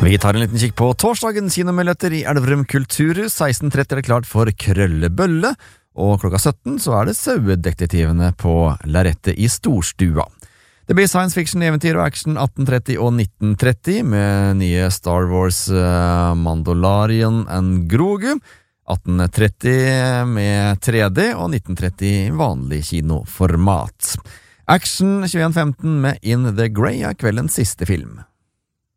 Vi tar en liten kikk på torsdagen kinomeløtter i Elverum Kulturhus. 16:30 er det klart for Krøllebølle, og klokka 17 så er det Sauedetektivene på Lerrettet i Storstua. Det blir science fiction, eventyr og action 1830 og 1930 med nye Star Wars Mandalorian and Grogu. 1830 med 3D og 1930 vanlig kinoformat. Action 2115 med In the Grey er kveldens siste film.